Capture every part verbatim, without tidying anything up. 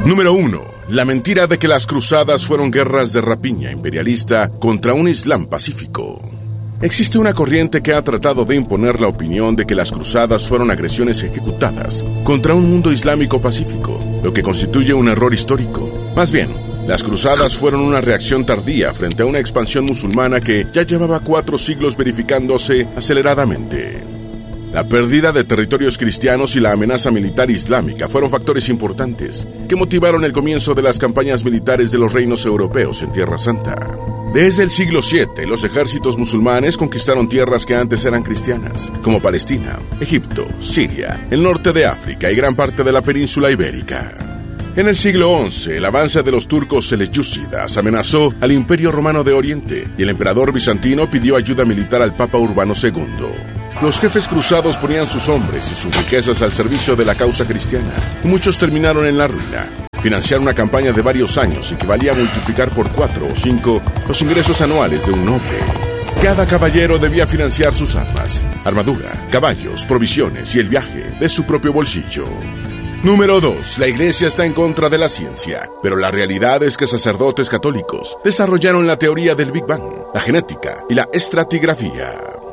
Número uno. La mentira de que las cruzadas fueron guerras de rapiña imperialista contra un Islam pacífico. Existe una corriente que ha tratado de imponer la opinión de que las cruzadas fueron agresiones ejecutadas contra un mundo islámico pacífico, lo que constituye un error histórico. Más bien, las cruzadas fueron una reacción tardía frente a una expansión musulmana que ya llevaba cuatro siglos verificándose aceleradamente. La pérdida de territorios cristianos y la amenaza militar islámica fueron factores importantes que motivaron el comienzo de las campañas militares de los reinos europeos en Tierra Santa. Desde el siglo siete, los ejércitos musulmanes conquistaron tierras que antes eran cristianas, como Palestina, Egipto, Siria, el norte de África y gran parte de la península ibérica. En el siglo once, el avance de los turcos selyúcidas amenazó al Imperio Romano de Oriente y el emperador bizantino pidió ayuda militar al Papa Urbano segundo. Los jefes cruzados ponían sus hombres y sus riquezas al servicio de la causa cristiana, y muchos terminaron en la ruina. Financiar una campaña de varios años equivalía a multiplicar por cuatro o cinco los ingresos anuales de un noble. Cada caballero debía financiar sus armas, armadura, caballos, provisiones y el viaje de su propio bolsillo. Número dos. La Iglesia está en contra de la ciencia, pero la realidad es que sacerdotes católicos desarrollaron la teoría del Big Bang, la genética y la estratigrafía.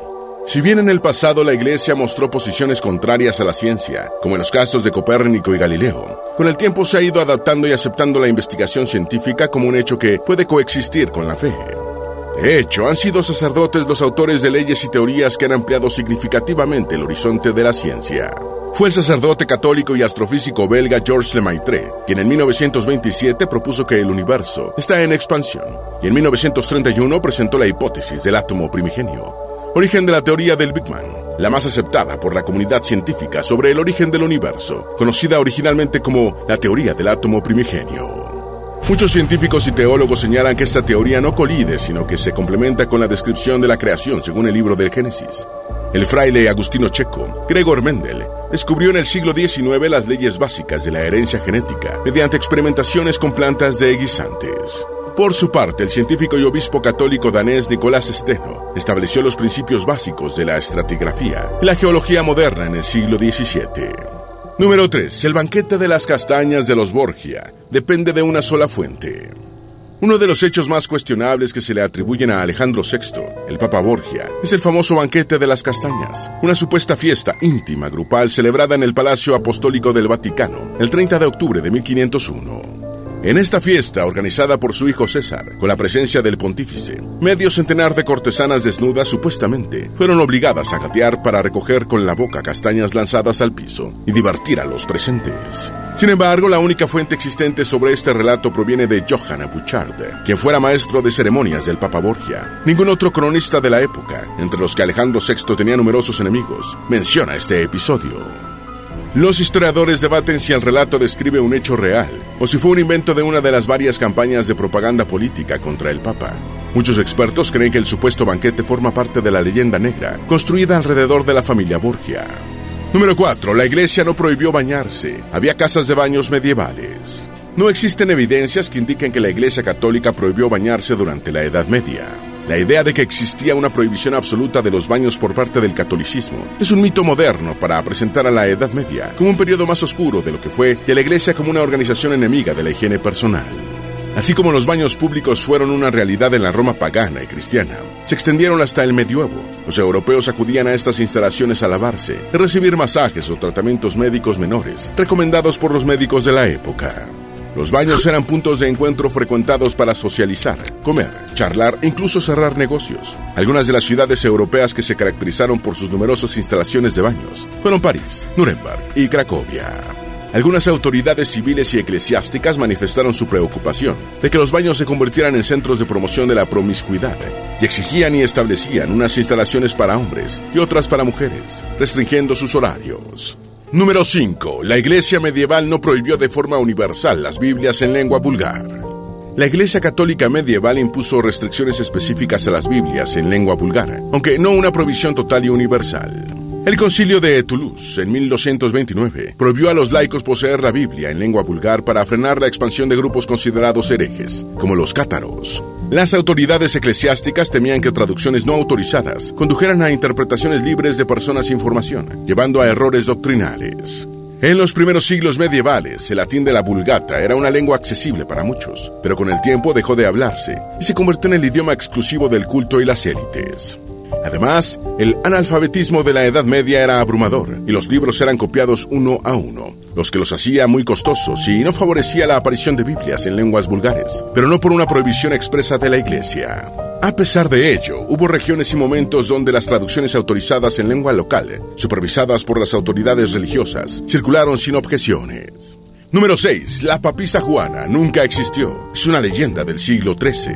Si bien en el pasado la Iglesia mostró posiciones contrarias a la ciencia, como en los casos de Copérnico y Galileo, con el tiempo se ha ido adaptando y aceptando la investigación científica como un hecho que puede coexistir con la fe. De hecho, han sido sacerdotes los autores de leyes y teorías que han ampliado significativamente el horizonte de la ciencia. Fue el sacerdote católico y astrofísico belga Georges Lemaitre, quien en mil novecientos veintisiete propuso que el universo está en expansión, y en mil novecientos treinta y uno presentó la hipótesis del átomo primigenio, origen de la teoría del Big Bang, la más aceptada por la comunidad científica sobre el origen del universo, conocida originalmente como la teoría del átomo primigenio. Muchos científicos y teólogos señalan que esta teoría no colide, sino que se complementa con la descripción de la creación según el libro del Génesis. El fraile agustino checo, Gregor Mendel, descubrió en el siglo diecinueve las leyes básicas de la herencia genética mediante experimentaciones con plantas de guisantes. Por su parte, el científico y obispo católico danés Nicolás Steno estableció los principios básicos de la estratigrafía y la geología moderna en el siglo diecisiete. Número tres. El banquete de las castañas de los Borgia depende de una sola fuente. Uno de los hechos más cuestionables que se le atribuyen a Alejandro sexto, el Papa Borgia, es el famoso banquete de las castañas, una supuesta fiesta íntima grupal celebrada en el Palacio Apostólico del Vaticano el treinta de octubre de mil quinientos uno. En esta fiesta, organizada por su hijo César, con la presencia del pontífice, medio centenar de cortesanas desnudas supuestamente fueron obligadas a gatear para recoger con la boca castañas lanzadas al piso y divertir a los presentes. Sin embargo, la única fuente existente sobre este relato proviene de Johann Bouchard, quien fuera maestro de ceremonias del Papa Borgia. Ningún otro cronista de la época, entre los que Alejandro sexto tenía numerosos enemigos, menciona este episodio. Los historiadores debaten si el relato describe un hecho real o si fue un invento de una de las varias campañas de propaganda política contra el Papa. Muchos expertos creen que el supuesto banquete forma parte de la leyenda negra construida alrededor de la familia Borgia. Número cuatro. La Iglesia no prohibió bañarse. Había casas de baños medievales. No existen evidencias que indiquen que la Iglesia católica prohibió bañarse durante la Edad Media. La idea de que existía una prohibición absoluta de los baños por parte del catolicismo es un mito moderno para presentar a la Edad Media como un periodo más oscuro de lo que fue y a la Iglesia como una organización enemiga de la higiene personal. Así como los baños públicos fueron una realidad en la Roma pagana y cristiana, se extendieron hasta el medioevo. Los europeos acudían a estas instalaciones a lavarse, a recibir masajes o tratamientos médicos menores, recomendados por los médicos de la época. Los baños eran puntos de encuentro frecuentados para socializar, comer, charlar e incluso cerrar negocios. Algunas de las ciudades europeas que se caracterizaron por sus numerosas instalaciones de baños fueron París, Nuremberg y Cracovia. Algunas autoridades civiles y eclesiásticas manifestaron su preocupación de que los baños se convirtieran en centros de promoción de la promiscuidad y exigían y establecían unas instalaciones para hombres y otras para mujeres, restringiendo sus horarios. Número cinco. La Iglesia medieval no prohibió de forma universal las Biblias en lengua vulgar. La Iglesia católica medieval impuso restricciones específicas a las Biblias en lengua vulgar, aunque no una prohibición total y universal. El Concilio de Toulouse, en mil doscientos veintinueve, prohibió a los laicos poseer la Biblia en lengua vulgar para frenar la expansión de grupos considerados herejes, como los cátaros. Las autoridades eclesiásticas temían que traducciones no autorizadas condujeran a interpretaciones libres de personas sin formación, llevando a errores doctrinales. En los primeros siglos medievales, el latín de la Vulgata era una lengua accesible para muchos, pero con el tiempo dejó de hablarse y se convirtió en el idioma exclusivo del culto y las élites. Además, el analfabetismo de la Edad Media era abrumador y los libros eran copiados uno a uno, los que los hacía muy costosos y no favorecía la aparición de Biblias en lenguas vulgares, pero no por una prohibición expresa de la Iglesia. A pesar de ello, hubo regiones y momentos donde las traducciones autorizadas en lengua local, supervisadas por las autoridades religiosas, circularon sin objeciones. Número seis. La papisa Juana nunca existió. Es una leyenda del siglo trece.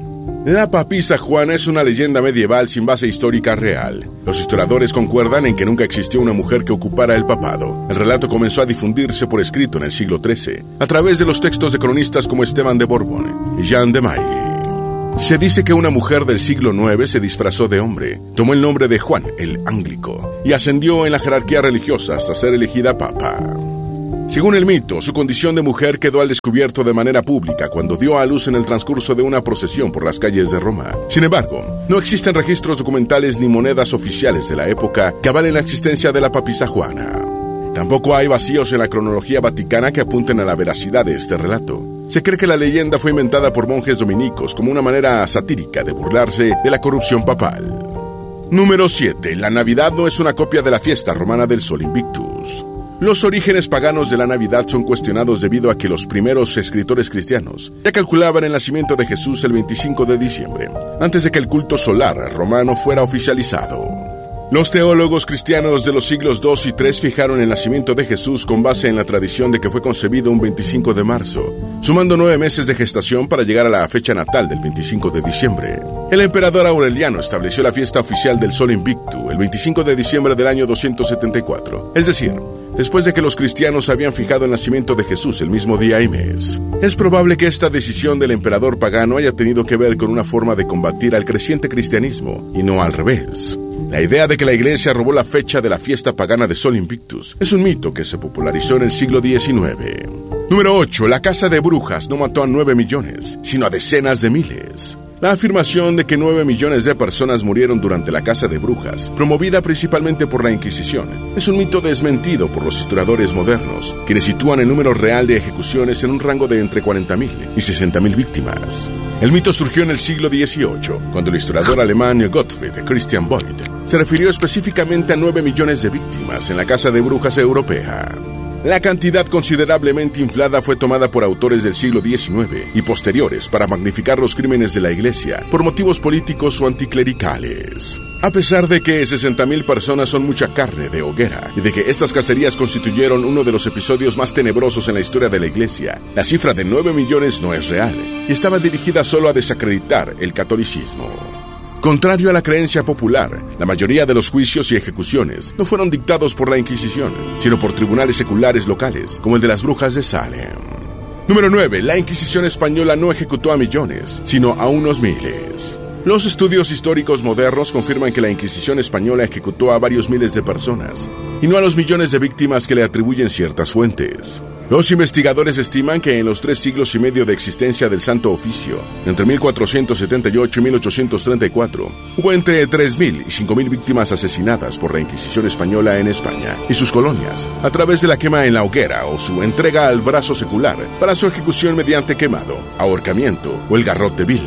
La papisa Juana es una leyenda medieval sin base histórica real. Los historiadores concuerdan en que nunca existió una mujer que ocupara el papado. El relato comenzó a difundirse por escrito en el siglo trece, a través de los textos de cronistas como Esteban de Borbón y Jean de Mailly. Se dice que una mujer del siglo nueve se disfrazó de hombre, tomó el nombre de Juan el Ánglico y ascendió en la jerarquía religiosa hasta ser elegida papa. Según el mito, su condición de mujer quedó al descubierto de manera pública cuando dio a luz en el transcurso de una procesión por las calles de Roma. Sin embargo, no existen registros documentales ni monedas oficiales de la época que avalen la existencia de la papisa Juana. Tampoco hay vacíos en la cronología vaticana que apunten a la veracidad de este relato. Se cree que la leyenda fue inventada por monjes dominicos como una manera satírica de burlarse de la corrupción papal. Número siete. La Navidad no es una copia de la fiesta romana del Sol Invictus. Los orígenes paganos de la Navidad son cuestionados debido a que los primeros escritores cristianos ya calculaban el nacimiento de Jesús el veinticinco de diciembre, antes de que el culto solar romano fuera oficializado. Los teólogos cristianos de los siglos dos y tres fijaron el nacimiento de Jesús con base en la tradición de que fue concebido un veinticinco de marzo, sumando nueve meses de gestación para llegar a la fecha natal del veinticinco de diciembre. El emperador Aureliano estableció la fiesta oficial del Sol Invictus el veinticinco de diciembre del año doscientos setenta y cuatro, es decir, después de que los cristianos habían fijado el nacimiento de Jesús el mismo día y mes. Es probable que esta decisión del emperador pagano haya tenido que ver con una forma de combatir al creciente cristianismo, y no al revés. La idea de que la Iglesia robó la fecha de la fiesta pagana de Sol Invictus es un mito que se popularizó en el siglo diecinueve. Número ocho. La caza de brujas no mató a nueve millones, sino a decenas de miles. La afirmación de que nueve millones de personas murieron durante la caza de brujas, promovida principalmente por la Inquisición, es un mito desmentido por los historiadores modernos, quienes sitúan el número real de ejecuciones en un rango de entre cuarenta mil y sesenta mil víctimas. El mito surgió en el siglo dieciocho, cuando el historiador alemán Gottfried Christian Boyd se refirió específicamente a nueve millones de víctimas en la caza de brujas europea. La cantidad considerablemente inflada fue tomada por autores del siglo diecinueve y posteriores para magnificar los crímenes de la Iglesia por motivos políticos o anticlericales. A pesar de que sesenta mil personas son mucha carne de hoguera y de que estas cacerías constituyeron uno de los episodios más tenebrosos en la historia de la Iglesia, la cifra de nueve millones no es real y estaba dirigida solo a desacreditar el catolicismo. Contrario a la creencia popular, la mayoría de los juicios y ejecuciones no fueron dictados por la Inquisición, sino por tribunales seculares locales, como el de las brujas de Salem. Número nueve. La Inquisición española no ejecutó a millones, sino a unos miles. Los estudios históricos modernos confirman que la Inquisición española ejecutó a varios miles de personas, y no a los millones de víctimas que le atribuyen ciertas fuentes. Los investigadores estiman que en los tres siglos y medio de existencia del Santo Oficio, entre mil cuatrocientos setenta y ocho y mil ochocientos treinta y cuatro, hubo entre tres mil y cinco mil víctimas asesinadas por la Inquisición española en España y sus colonias, a través de la quema en la hoguera o su entrega al brazo secular para su ejecución mediante quemado, ahorcamiento o el garrote vil.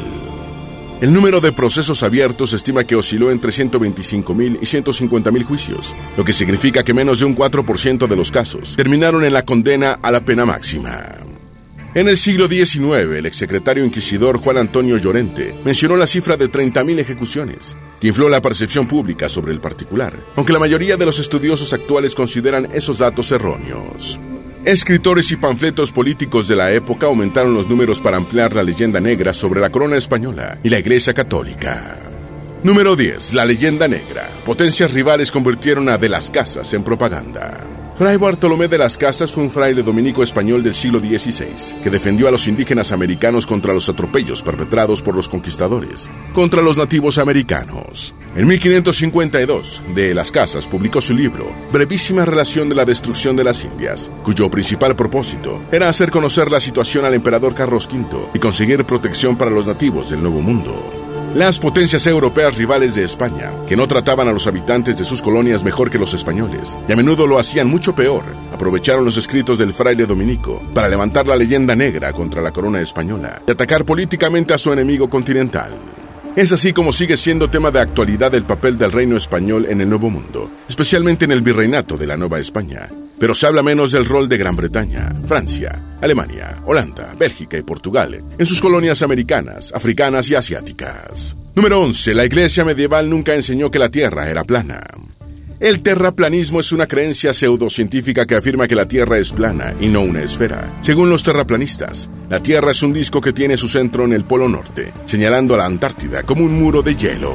El número de procesos abiertos se estima que osciló entre ciento veinticinco mil y ciento cincuenta mil juicios, lo que significa que menos de un cuatro por ciento de los casos terminaron en la condena a la pena máxima. En el siglo diecinueve, el exsecretario inquisidor Juan Antonio Llorente mencionó la cifra de treinta mil ejecuciones, que infló la percepción pública sobre el particular, aunque la mayoría de los estudiosos actuales consideran esos datos erróneos. Escritores y panfletos políticos de la época aumentaron los números para ampliar la leyenda negra sobre la corona española y la Iglesia Católica. Número diez. La leyenda negra. Potencias rivales convirtieron a De las Casas en propaganda. Fray Bartolomé de las Casas fue un fraile dominico español del siglo dieciséis, que defendió a los indígenas americanos contra los atropellos perpetrados por los conquistadores contra los nativos americanos. En mil quinientos cincuenta y dos, De las Casas publicó su libro, Brevísima relación de la destrucción de las Indias, cuyo principal propósito era hacer conocer la situación al emperador Carlos quinto y conseguir protección para los nativos del Nuevo Mundo. Las potencias europeas rivales de España, que no trataban a los habitantes de sus colonias mejor que los españoles, y a menudo lo hacían mucho peor, aprovecharon los escritos del fraile dominico para levantar la leyenda negra contra la corona española y atacar políticamente a su enemigo continental. Es así como sigue siendo tema de actualidad el papel del reino español en el Nuevo Mundo, especialmente en el virreinato de la Nueva España. Pero se habla menos del rol de Gran Bretaña, Francia, Alemania, Holanda, Bélgica y Portugal en sus colonias americanas, africanas y asiáticas. Número once. La iglesia medieval nunca enseñó que la Tierra era plana. El terraplanismo es una creencia pseudocientífica que afirma que la Tierra es plana y no una esfera. Según los terraplanistas, la Tierra es un disco que tiene su centro en el Polo Norte, señalando a la Antártida como un muro de hielo.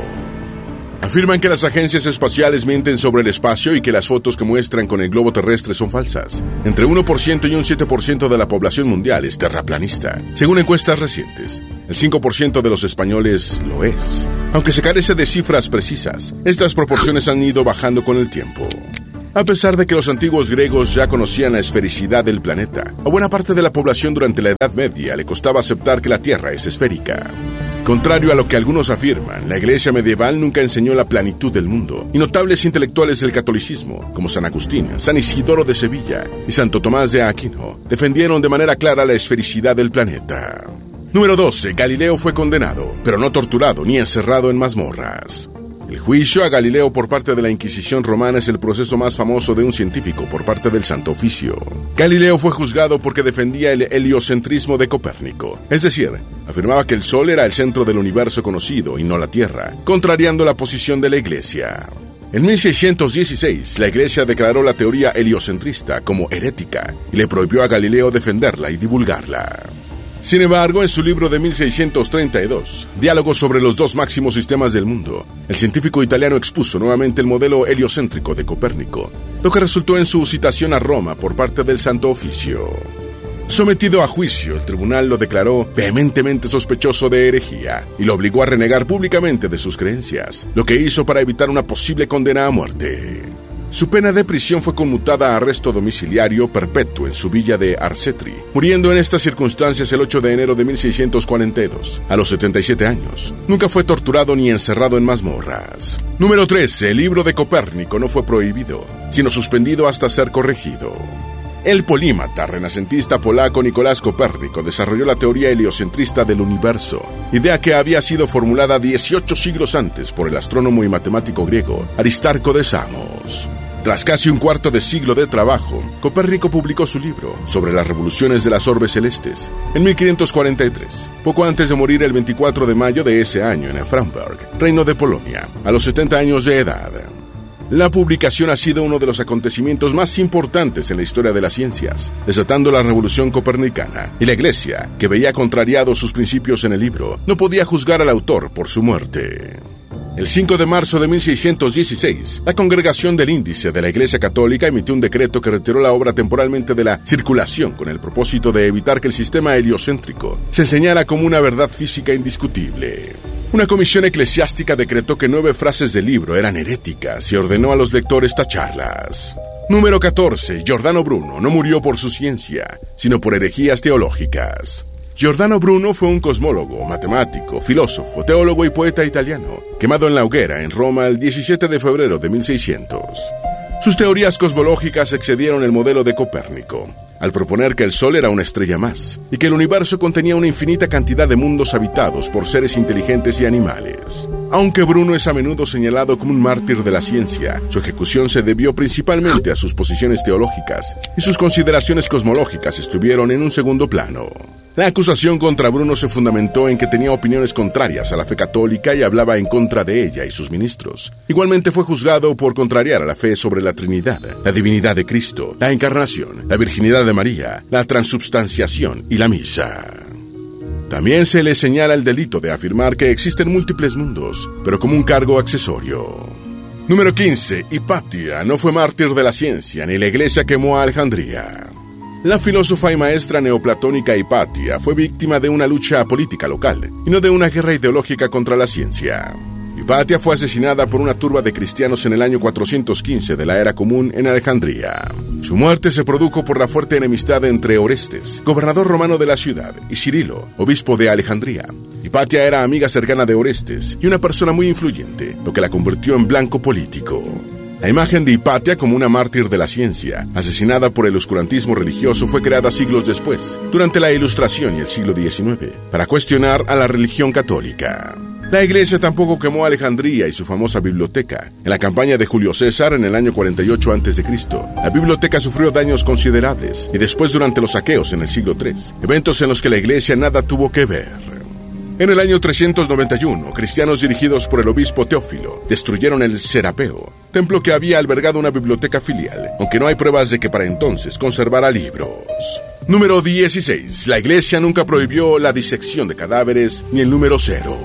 Afirman que las agencias espaciales mienten sobre el espacio y que las fotos que muestran con el globo terrestre son falsas. Entre uno por ciento y un siete por ciento de la población mundial es terraplanista, según encuestas recientes. El cinco por ciento de los españoles lo es. Aunque se carece de cifras precisas, estas proporciones han ido bajando con el tiempo. A pesar de que los antiguos griegos ya conocían la esfericidad del planeta, a buena parte de la población durante la Edad Media le costaba aceptar que la Tierra es esférica. Contrario a lo que algunos afirman, la iglesia medieval nunca enseñó la planitud del mundo, y notables intelectuales del catolicismo, como San Agustín, San Isidoro de Sevilla y Santo Tomás de Aquino, defendieron de manera clara la esfericidad del planeta. Número doce. Galileo fue condenado, pero no torturado ni encerrado en mazmorras. El juicio a Galileo por parte de la Inquisición romana es el proceso más famoso de un científico por parte del Santo Oficio. Galileo fue juzgado porque defendía el heliocentrismo de Copérnico, es decir, afirmaba que el Sol era el centro del universo conocido y no la Tierra, contrariando la posición de la Iglesia. En mil seiscientos dieciséis, la Iglesia declaró la teoría heliocentrista como herética y le prohibió a Galileo defenderla y divulgarla. Sin embargo, en su libro de mil seiscientos treinta y dos, Diálogos sobre los dos máximos sistemas del mundo, el científico italiano expuso nuevamente el modelo heliocéntrico de Copérnico, lo que resultó en su citación a Roma por parte del Santo Oficio. Sometido a juicio, el tribunal lo declaró vehementemente sospechoso de herejía y lo obligó a renegar públicamente de sus creencias, lo que hizo para evitar una posible condena a muerte. Su pena de prisión fue conmutada a arresto domiciliario perpetuo en su villa de Arcetri, muriendo en estas circunstancias el ocho de enero de mil seiscientos cuarenta y dos, a los setenta y siete años. Nunca fue torturado ni encerrado en mazmorras. Número trece. El libro de Copérnico no fue prohibido, sino suspendido hasta ser corregido. El polímata renacentista polaco Nicolás Copérnico desarrolló la teoría heliocentrista del universo, idea que había sido formulada dieciocho siglos antes por el astrónomo y matemático griego Aristarco de Samos. Tras casi un cuarto de siglo de trabajo, Copérnico publicó su libro sobre las revoluciones de las orbes celestes en mil quinientos cuarenta y tres, poco antes de morir el veinticuatro de mayo de ese año en Framberg, Reino de Polonia, a los setenta años de edad. La publicación ha sido uno de los acontecimientos más importantes en la historia de las ciencias, desatando la revolución copernicana, y la Iglesia, que veía contrariados sus principios en el libro, no podía juzgar al autor por su muerte. El cinco de marzo de mil seiscientos dieciséis, la Congregación del Índice de la Iglesia Católica emitió un decreto que retiró la obra temporalmente de la circulación con el propósito de evitar que el sistema heliocéntrico se enseñara como una verdad física indiscutible. Una comisión eclesiástica decretó que nueve frases del libro eran heréticas y ordenó a los lectores tacharlas. Número catorce. Giordano Bruno no murió por su ciencia, sino por herejías teológicas. Giordano Bruno fue un cosmólogo, matemático, filósofo, teólogo y poeta italiano, quemado en la hoguera en Roma el diecisiete de febrero de mil seiscientos. Sus teorías cosmológicas excedieron el modelo de Copérnico, al proponer que el Sol era una estrella más, y que el universo contenía una infinita cantidad de mundos habitados por seres inteligentes y animales. Aunque Bruno es a menudo señalado como un mártir de la ciencia, su ejecución se debió principalmente a sus posiciones teológicas, y sus consideraciones cosmológicas estuvieron en un segundo plano. La acusación contra Bruno se fundamentó en que tenía opiniones contrarias a la fe católica y hablaba en contra de ella y sus ministros. Igualmente fue juzgado por contrariar a la fe sobre la Trinidad, la divinidad de Cristo, la encarnación, la virginidad de María, la transubstanciación y la misa. También se le señala el delito de afirmar que existen múltiples mundos, pero como un cargo accesorio. Número quince. Hipatia no fue mártir de la ciencia, ni la iglesia quemó a Alejandría. La filósofa y maestra neoplatónica Hipatia fue víctima de una lucha política local, y no de una guerra ideológica contra la ciencia. Hipatia fue asesinada por una turba de cristianos en el año cuatrocientos quince de la Era Común en Alejandría. Su muerte se produjo por la fuerte enemistad entre Orestes, gobernador romano de la ciudad, y Cirilo, obispo de Alejandría, Hipatia era amiga cercana de Orestes y una persona muy influyente, lo que la convirtió en blanco político. La imagen de Hipatia como una mártir de la ciencia, asesinada por el oscurantismo religioso, fue creada siglos después, durante la Ilustración y el siglo diecinueve, para cuestionar a la religión católica. La Iglesia tampoco quemó Alejandría y su famosa biblioteca. En la campaña de Julio César, en el año cuarenta y ocho antes de Cristo, la biblioteca sufrió daños considerables, y después durante los saqueos en el siglo tres, eventos en los que la Iglesia nada tuvo que ver. En el año trescientos noventa y uno, cristianos dirigidos por el obispo Teófilo destruyeron el Serapeo, templo que había albergado una biblioteca filial, aunque no hay pruebas de que para entonces conservara libros. Número dieciséis. La Iglesia nunca prohibió la disección de cadáveres ni el número cero.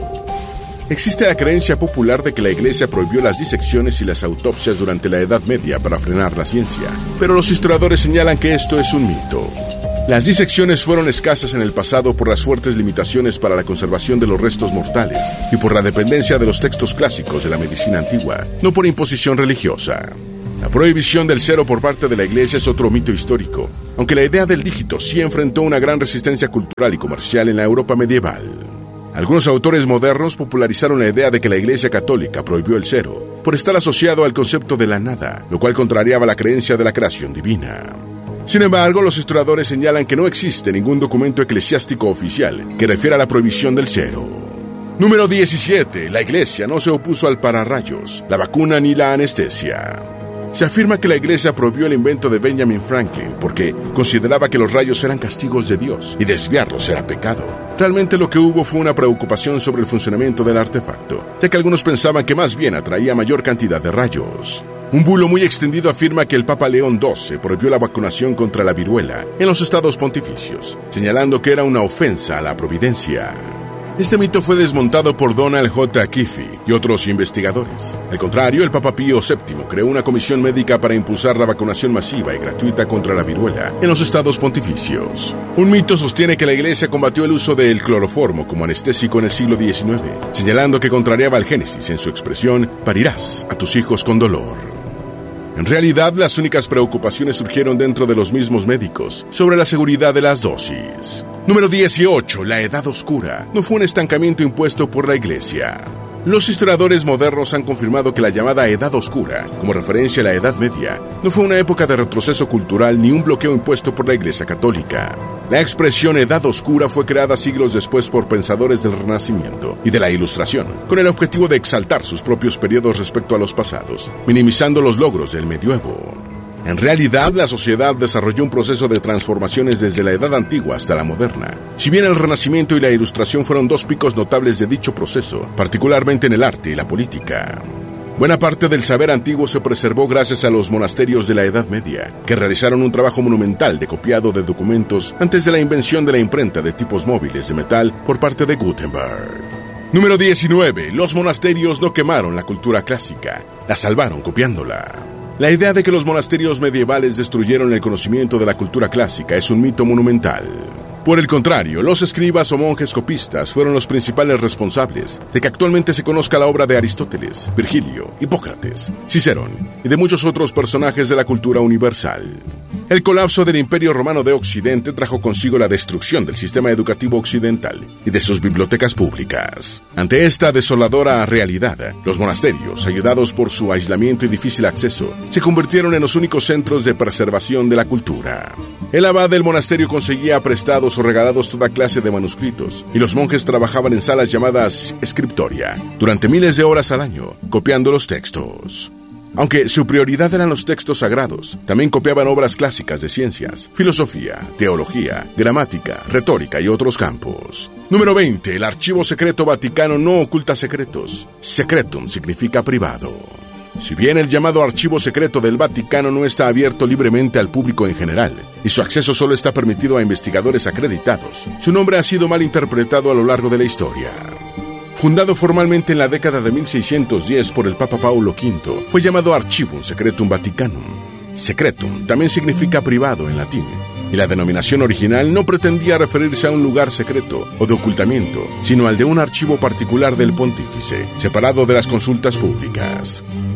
Existe la creencia popular de que la Iglesia prohibió las disecciones y las autopsias durante la Edad Media para frenar la ciencia, pero los historiadores señalan que esto es un mito. Las disecciones fueron escasas en el pasado por las fuertes limitaciones para la conservación de los restos mortales y por la dependencia de los textos clásicos de la medicina antigua, no por imposición religiosa. La prohibición del cero por parte de la Iglesia es otro mito histórico, aunque la idea del dígito sí enfrentó una gran resistencia cultural y comercial en la Europa medieval. Algunos autores modernos popularizaron la idea de que la Iglesia Católica prohibió el cero, por estar asociado al concepto de la nada, lo cual contrariaba la creencia de la creación divina. Sin embargo, los historiadores señalan que no existe ningún documento eclesiástico oficial que refiera a la prohibición del cero. Número diecisiete. La Iglesia no se opuso al pararrayos, la vacuna ni la anestesia. Se afirma que la Iglesia prohibió el invento de Benjamin Franklin porque consideraba que los rayos eran castigos de Dios y desviarlos era pecado. Realmente lo que hubo fue una preocupación sobre el funcionamiento del artefacto, ya que algunos pensaban que más bien atraía mayor cantidad de rayos. Un bulo muy extendido afirma que el Papa León doce prohibió la vacunación contra la viruela en los estados pontificios, señalando que era una ofensa a la providencia. Este mito fue desmontado por Donald J. Keefe y otros investigadores. Al contrario, el Papa Pío séptimo creó una comisión médica para impulsar la vacunación masiva y gratuita contra la viruela en los estados pontificios. Un mito sostiene que la Iglesia combatió el uso del cloroformo como anestésico en el siglo diecinueve, señalando que contrariaba al Génesis en su expresión, parirás a tus hijos con dolor. En realidad, las únicas preocupaciones surgieron dentro de los mismos médicos sobre la seguridad de las dosis. Número dieciocho. La Edad Oscura no fue un estancamiento impuesto por la Iglesia. Los historiadores modernos han confirmado que la llamada Edad Oscura, como referencia a la Edad Media, no fue una época de retroceso cultural ni un bloqueo impuesto por la Iglesia Católica. La expresión Edad Oscura fue creada siglos después por pensadores del Renacimiento y de la Ilustración, con el objetivo de exaltar sus propios periodos respecto a los pasados, minimizando los logros del medioevo. En realidad, la sociedad desarrolló un proceso de transformaciones desde la Edad Antigua hasta la moderna. Si bien el Renacimiento y la Ilustración fueron dos picos notables de dicho proceso, particularmente en el arte y la política. Buena parte del saber antiguo se preservó gracias a los monasterios de la Edad Media, que realizaron un trabajo monumental de copiado de documentos antes de la invención de la imprenta de tipos móviles de metal por parte de Gutenberg. Número diecinueve. Los monasterios no quemaron la cultura clásica, la salvaron copiándola. La idea de que los monasterios medievales destruyeron el conocimiento de la cultura clásica es un mito monumental. Por el contrario, los escribas o monjes copistas fueron los principales responsables de que actualmente se conozca la obra de Aristóteles, Virgilio, Hipócrates, Cicerón y de muchos otros personajes de la cultura universal. El colapso del Imperio Romano de Occidente trajo consigo la destrucción del sistema educativo occidental y de sus bibliotecas públicas. Ante esta desoladora realidad, los monasterios, ayudados por su aislamiento y difícil acceso, se convirtieron en los únicos centros de preservación de la cultura. El abad del monasterio conseguía prestados o regalados toda clase de manuscritos, y los monjes trabajaban en salas llamadas scriptoria, durante miles de horas al año, copiando los textos. Aunque su prioridad eran los textos sagrados, también copiaban obras clásicas de ciencias, filosofía, teología, gramática, retórica y otros campos. Número veinte. El Archivo Secreto Vaticano no oculta secretos. Secretum significa privado. Si bien el llamado Archivo Secreto del Vaticano no está abierto libremente al público en general, y su acceso solo está permitido a investigadores acreditados, su nombre ha sido mal interpretado a lo largo de la historia. Fundado formalmente en la década de mil seiscientos diez por el Papa Paulo quinto, fue llamado Archivum Secretum Vaticanum. Secretum también significa privado en latín, y la denominación original no pretendía referirse a un lugar secreto o de ocultamiento, sino al de un archivo particular del pontífice, separado de las consultas públicas.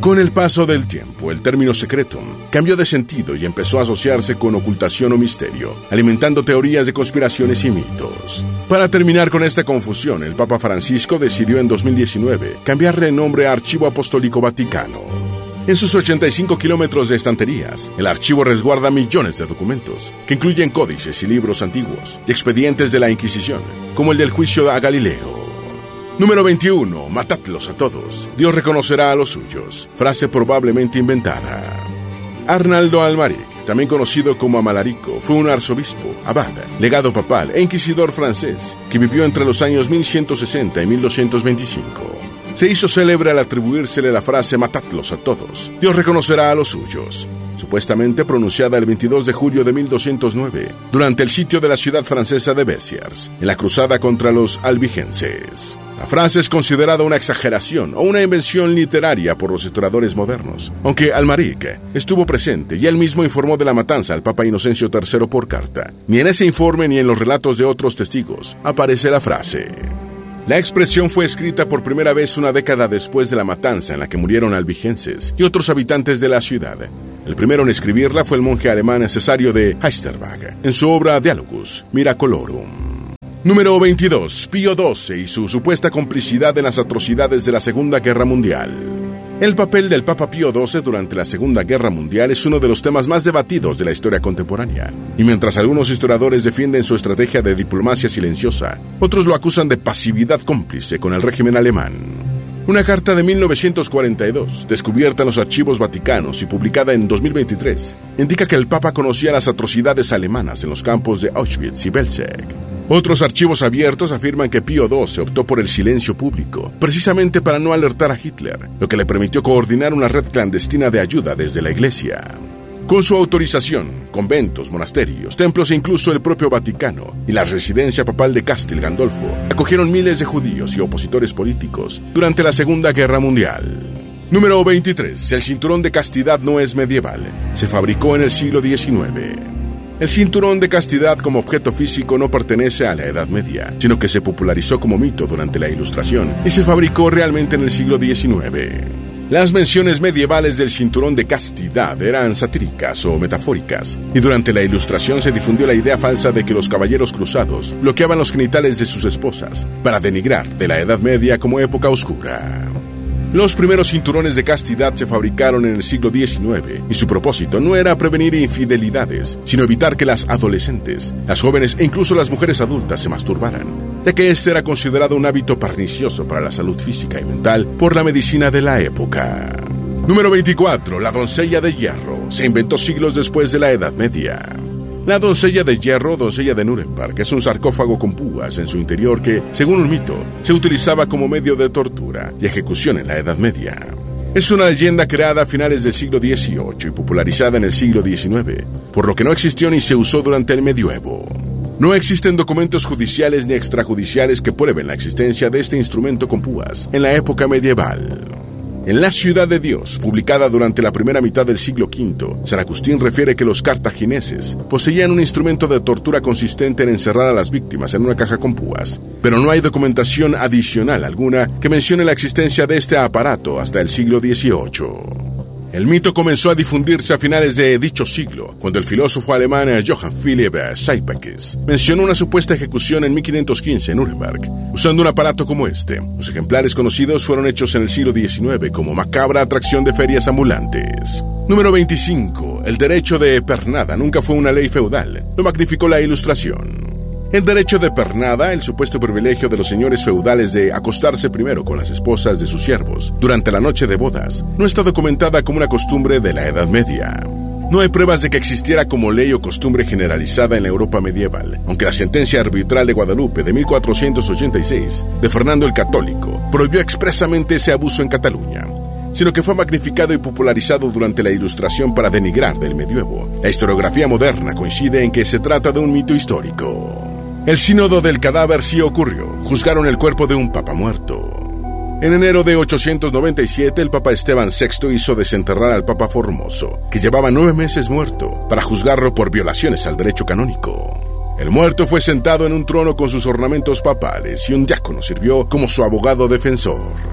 Con el paso del tiempo, el término secretum cambió de sentido y empezó a asociarse con ocultación o misterio, alimentando teorías de conspiraciones y mitos. Para terminar con esta confusión, el Papa Francisco decidió en dos mil diecinueve cambiarle el nombre a Archivo Apostólico Vaticano. En sus ochenta y cinco kilómetros de estanterías, el archivo resguarda millones de documentos, que incluyen códices y libros antiguos y expedientes de la Inquisición, como el del juicio a Galileo. Número veintiuno. Matadlos a todos. Dios reconocerá a los suyos. Frase probablemente inventada. Arnaldo Almaric, también conocido como Amalarico, fue un arzobispo, abad, legado papal e inquisidor francés que vivió entre los años mil ciento sesenta y mil doscientos veinticinco. Se hizo célebre al atribuírsele la frase «matadlos a todos, Dios reconocerá a los suyos», supuestamente pronunciada el veintidós de julio de mil doscientos nueve, durante el sitio de la ciudad francesa de Béziers, en la cruzada contra los albigenses. La frase es considerada una exageración o una invención literaria por los historiadores modernos, aunque Almaric estuvo presente y él mismo informó de la matanza al Papa Inocencio tercero por carta. Ni en ese informe ni en los relatos de otros testigos aparece la frase. La expresión fue escrita por primera vez una década después de la matanza en la que murieron albigenses y otros habitantes de la ciudad. El primero en escribirla fue el monje alemán Cesario de Heisterbach, en su obra Dialogus Miracolorum. Número veintidós. Pío doce y su supuesta complicidad en las atrocidades de la Segunda Guerra Mundial. El papel del Papa Pío doce durante la Segunda Guerra Mundial es uno de los temas más debatidos de la historia contemporánea. Y mientras algunos historiadores defienden su estrategia de diplomacia silenciosa, otros lo acusan de pasividad cómplice con el régimen alemán. Una carta de mil novecientos cuarenta y dos, descubierta en los archivos vaticanos y publicada en dos mil veintitrés, indica que el Papa conocía las atrocidades alemanas en los campos de Auschwitz y Belzec. Otros archivos abiertos afirman que Pío doce optó por el silencio público, precisamente para no alertar a Hitler, lo que le permitió coordinar una red clandestina de ayuda desde la Iglesia. Con su autorización, conventos, monasterios, templos e incluso el propio Vaticano y la residencia papal de Castel Gandolfo acogieron miles de judíos y opositores políticos durante la Segunda Guerra Mundial. Número veintitrés. El cinturón de castidad no es medieval. Se fabricó en el siglo diecinueve. El cinturón de castidad como objeto físico no pertenece a la Edad Media, sino que se popularizó como mito durante la Ilustración y se fabricó realmente en el siglo diecinueve. Las menciones medievales del cinturón de castidad eran satíricas o metafóricas, y durante la Ilustración se difundió la idea falsa de que los caballeros cruzados bloqueaban los genitales de sus esposas para denigrar de la Edad Media como época oscura. Los primeros cinturones de castidad se fabricaron en el siglo diecinueve y su propósito no era prevenir infidelidades, sino evitar que las adolescentes, las jóvenes e incluso las mujeres adultas se masturbaran, ya que este era considerado un hábito pernicioso para la salud física y mental por la medicina de la época. Número veinticuatro. La doncella de hierro. Se inventó siglos después de la Edad Media. La doncella de hierro, doncella de Nuremberg, es un sarcófago con púas en su interior que, según un mito, se utilizaba como medio de tortura y ejecución en la Edad Media. Es una leyenda creada a finales del siglo dieciocho y popularizada en el siglo diecinueve, por lo que no existió ni se usó durante el medioevo. No existen documentos judiciales ni extrajudiciales que prueben la existencia de este instrumento con púas en la época medieval. En La Ciudad de Dios, publicada durante la primera mitad del siglo quinto, San Agustín refiere que los cartagineses poseían un instrumento de tortura consistente en encerrar a las víctimas en una caja con púas, pero no hay documentación adicional alguna que mencione la existencia de este aparato hasta el siglo dieciocho. El mito comenzó a difundirse a finales de dicho siglo, cuando el filósofo alemán Johann Philipp Seyfakis mencionó una supuesta ejecución en mil quinientos quince en Nuremberg, usando un aparato como este. Los ejemplares conocidos fueron hechos en el siglo diecinueve como macabra atracción de ferias ambulantes. Número veinticinco. El derecho de pernada nunca fue una ley feudal. Lo magnificó la Ilustración. El derecho de pernada, el supuesto privilegio de los señores feudales de acostarse primero con las esposas de sus siervos durante la noche de bodas, no está documentada como una costumbre de la Edad Media. No hay pruebas de que existiera como ley o costumbre generalizada en la Europa medieval, aunque la sentencia arbitral de Guadalupe de mil cuatrocientos ochenta y seis de Fernando el Católico prohibió expresamente ese abuso en Cataluña, sino que fue magnificado y popularizado durante la Ilustración para denigrar del medioevo. La historiografía moderna coincide en que se trata de un mito histórico. El sínodo del cadáver sí ocurrió. Juzgaron el cuerpo de un papa muerto. En enero de ochocientos noventa y siete, el papa Esteban sexto hizo desenterrar al papa Formoso, que llevaba nueve meses muerto, para juzgarlo por violaciones al derecho canónico. El muerto fue sentado en un trono con sus ornamentos papales y un diácono sirvió como su abogado defensor.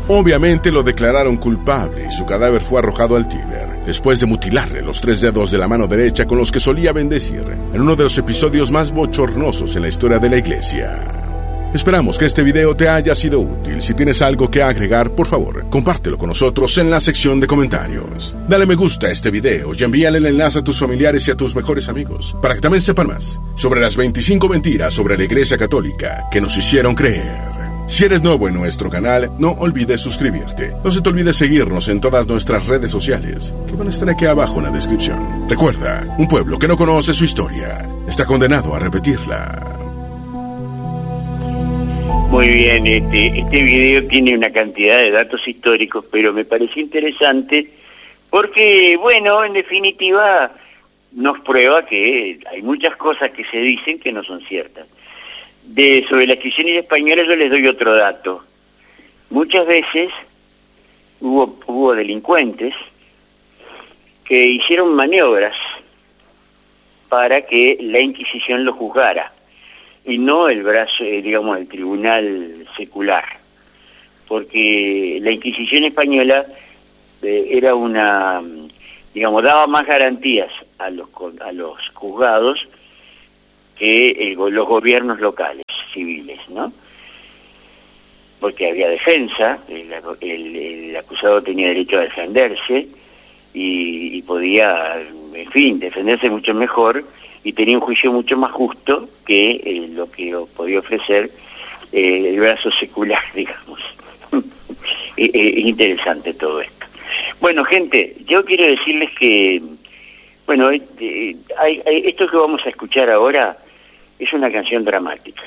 Obviamente lo declararon culpable y su cadáver fue arrojado al Tíber, después de mutilarle los tres dedos de la mano derecha con los que solía bendecir, en uno de los episodios más bochornosos en la historia de la iglesia. Esperamos que este video te haya sido útil. Si tienes algo que agregar, por favor, compártelo con nosotros en la sección de comentarios. Dale me gusta a este video y envíale el enlace a tus familiares y a tus mejores amigos, para que también sepan más sobre las veinticinco mentiras sobre la Iglesia Católica que nos hicieron creer. Si eres nuevo en nuestro canal, no olvides suscribirte. No se te olvide seguirnos en todas nuestras redes sociales, que van a estar aquí abajo en la descripción. Recuerda, un pueblo que no conoce su historia está condenado a repetirla. Muy bien, este, este video tiene una cantidad de datos históricos, pero me pareció interesante porque, bueno, en definitiva nos prueba que hay muchas cosas que se dicen que no son ciertas. De, sobre las cristianas españolas yo les doy otro dato. Muchas veces hubo, hubo delincuentes que hicieron maniobras para que la Inquisición lo juzgara, y no el brazo, eh, digamos, el tribunal secular, porque la Inquisición española eh, era una, digamos, daba más garantías a los a los juzgados que el, los gobiernos locales, civiles, ¿no? Porque había defensa, el, el, el acusado tenía derecho a defenderse y, y podía, en fin, defenderse mucho mejor, y tenía un juicio mucho más justo que eh, lo que podía ofrecer eh, el brazo secular, digamos. Es interesante todo esto. Bueno, gente, yo quiero decirles que, bueno, eh, hay, hay, esto que vamos a escuchar ahora es una canción dramática.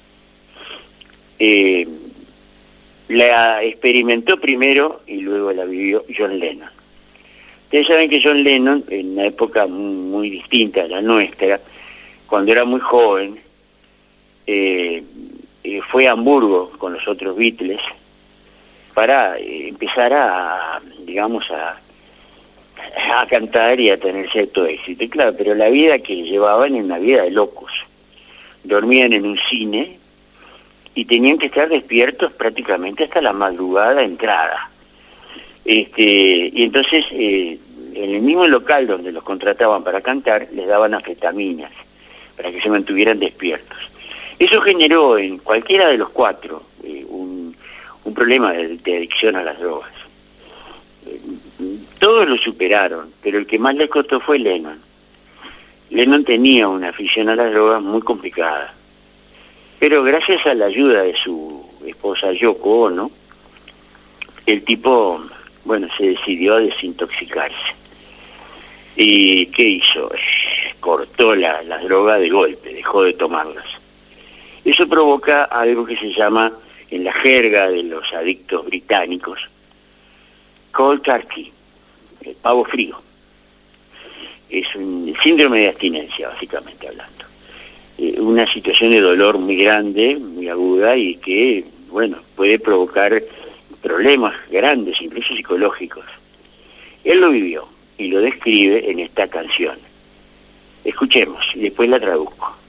Eh, la experimentó primero y luego la vivió John Lennon. Ustedes saben que John Lennon, en una época muy distinta a la nuestra, cuando era muy joven, eh, eh, fue a Hamburgo con los otros Beatles para eh, empezar a, digamos, a, a cantar y a tener cierto éxito. Y claro, pero la vida que llevaban era una vida de locos. Dormían en un cine y tenían que estar despiertos prácticamente hasta la madrugada entrada. Este, y entonces, eh, en el mismo local donde los contrataban para cantar, les daban anfetaminas para que se mantuvieran despiertos. Eso generó en cualquiera de los cuatro eh, un, un problema de, de adicción a las drogas. Eh, todos lo superaron, pero el que más les costó fue Lennon. Lennon tenía una afición a las drogas muy complicada, pero gracias a la ayuda de su esposa Yoko Ono, el tipo, bueno, se decidió a desintoxicarse. ¿Y qué hizo? Cortó la, las drogas de golpe, dejó de tomarlas. Eso provoca algo que se llama, en la jerga de los adictos británicos, cold turkey, el pavo frío. Es un síndrome de abstinencia, básicamente hablando. Eh, una situación de dolor muy grande, muy aguda, y que, bueno, puede provocar problemas grandes, incluso psicológicos. Él lo vivió y lo describe en esta canción. Escuchemos y después la traduzco.